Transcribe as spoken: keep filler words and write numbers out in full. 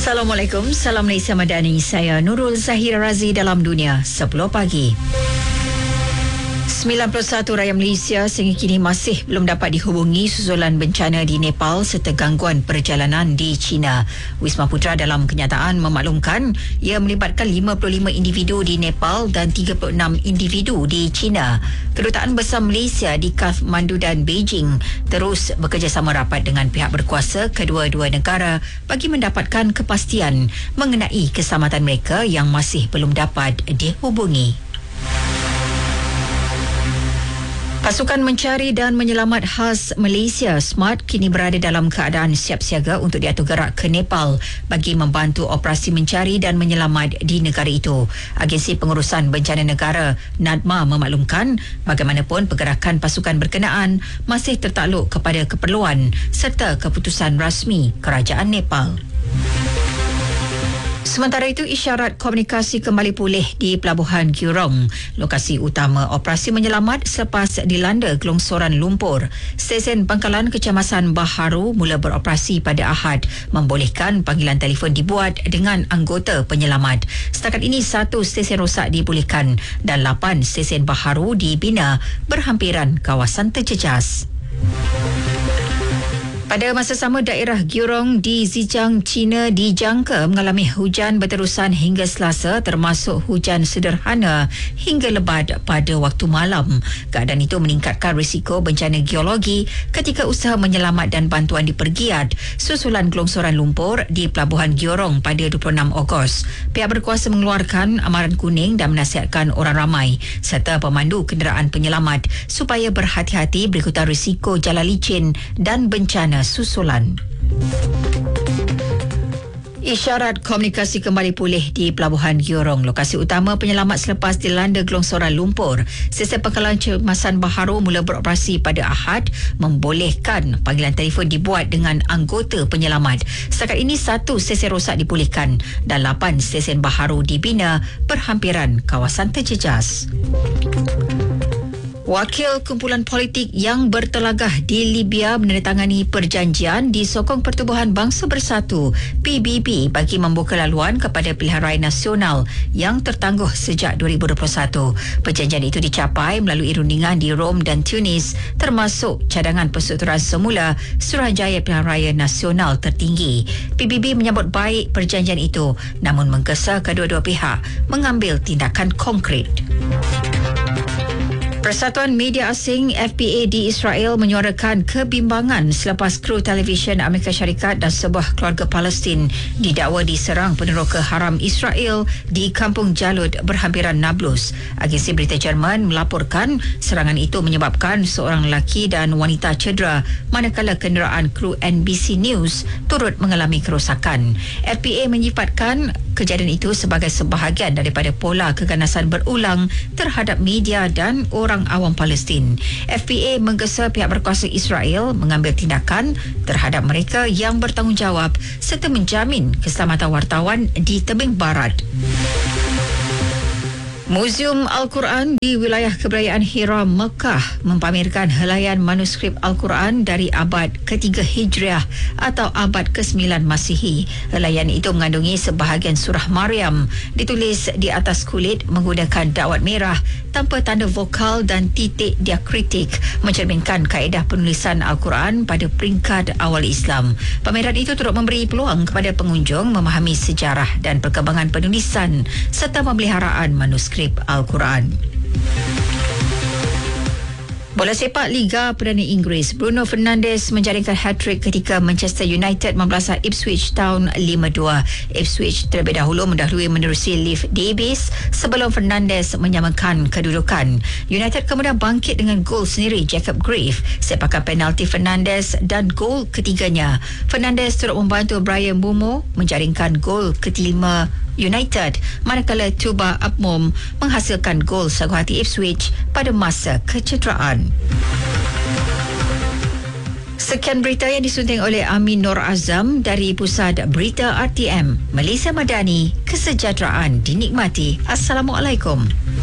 Assalamualaikum, salam Malaysia Madani. Saya Nurul Zahira Razi dalam Dunia sepuluh pagi. sembilan puluh satu rakyat Malaysia sehingga kini masih belum dapat dihubungi susulan bencana di Nepal serta gangguan perjalanan di China. Wisma Putra dalam kenyataan memaklumkan ia melibatkan lima puluh lima individu di Nepal dan tiga puluh enam individu di China. Kedutaan Besar Malaysia di Kathmandu dan Beijing terus bekerjasama rapat dengan pihak berkuasa kedua-dua negara bagi mendapatkan kepastian mengenai keselamatan mereka yang masih belum dapat dihubungi. Pasukan Mencari dan Menyelamat Khas Malaysia SMART kini berada dalam keadaan siap siaga untuk diatur gerak ke Nepal bagi membantu operasi mencari dan menyelamat di negara itu. Agensi Pengurusan Bencana Negara NADMA memaklumkan bagaimanapun pergerakan pasukan berkenaan masih tertakluk kepada keperluan serta keputusan rasmi Kerajaan Nepal. Sementara itu, isyarat komunikasi kembali pulih di Pelabuhan Gyurong, lokasi utama operasi menyelamat selepas dilanda gelongsoran lumpur. Stesen Pangkalan Kecemasan Baharu mula beroperasi pada Ahad, membolehkan panggilan telefon dibuat dengan anggota penyelamat. Setakat ini, satu stesen rosak dipulihkan dan lapan stesen baharu dibina berhampiran kawasan terjejas. Pada masa sama, daerah Gyurong di Zhejiang, China dijangka mengalami hujan berterusan hingga Selasa termasuk hujan sederhana hingga lebat pada waktu malam. Keadaan itu meningkatkan risiko bencana geologi ketika usaha menyelamat dan bantuan dipergiat susulan gelongsoran lumpur di Pelabuhan Gyurong pada dua puluh enam Ogos. Pihak berkuasa mengeluarkan amaran kuning dan menasihatkan orang ramai serta pemandu kenderaan penyelamat supaya berhati-hati berikutan risiko jalan licin dan bencana susulan. Isyarat komunikasi kembali pulih di Pelabuhan Gyurong, lokasi utama penyelamat selepas dilanda gelongsoran lumpur. Stesen Pangkalan Kecemasan Baharu mula beroperasi pada Ahad, membolehkan panggilan telefon dibuat dengan anggota penyelamat. Setakat ini, satu stesen rosak dipulihkan dan lapan stesen baharu dibina berhampiran kawasan terjejas. Wakil Kumpulan Politik yang bertelagah di Libya menandatangani perjanjian disokong Pertubuhan Bangsa Bersatu P B B bagi membuka laluan kepada pilihan raya nasional yang tertangguh sejak dua ribu dua puluh satu. Perjanjian itu dicapai melalui rundingan di Rom dan Tunis, termasuk cadangan persetujuan semula Suruhanjaya Pilihan Raya Nasional tertinggi. P B B menyambut baik perjanjian itu, namun menggesa kedua-dua pihak mengambil tindakan konkret. Persatuan Media Asing F P A di Israel menyuarakan kebimbangan selepas kru televisyen Amerika Syarikat dan sebuah keluarga Palestin didakwa diserang peneroka haram Israel di Kampung Jalud berhampiran Nablus. Agensi berita Jerman melaporkan serangan itu menyebabkan seorang lelaki dan wanita cedera manakala kenderaan kru N B C News turut mengalami kerosakan. F P A menyifatkan kejadian itu sebagai sebahagian daripada pola keganasan berulang terhadap media dan orang awam Palestin. F P A menggesa pihak berkuasa Israel mengambil tindakan terhadap mereka yang bertanggungjawab serta menjamin keselamatan wartawan di tebing barat. Muzium Al-Quran di wilayah kebudayaan Hira, Mekah mempamerkan helaian manuskrip Al-Quran dari abad ketiga Hijriah atau abad kesembilan Masihi. Helaian itu mengandungi sebahagian surah Maryam ditulis di atas kulit menggunakan dawat merah tanpa tanda vokal dan titik diakritik, mencerminkan kaedah penulisan Al-Quran pada peringkat awal Islam. Pameran itu turut memberi peluang kepada pengunjung memahami sejarah dan perkembangan penulisan serta pemeliharaan manuskrip Al-Quran. Bola sepak Liga Perdana Inggeris, Bruno Fernandes menjaringkan hat-trick ketika Manchester United membelasah Ipswich tahun lima dua. Ipswich terlebih dahulu mendahului menerusi Leif Davis sebelum Fernandes menyamakan kedudukan. United kemudian bangkit dengan gol sendiri Jacob Grave, sepakan penalti Fernandes dan gol ketiganya. Fernandes turut membantu Brian Bumo menjaringkan gol kelima United, manakala Tuba Abmom menghasilkan gol sagu hati Ipswich pada masa kecederaan. Sekian berita yang disunting oleh Amin Nur Azam dari Pusat Berita R T M. Malaysia Madani, kesejahteraan dinikmati. Assalamualaikum.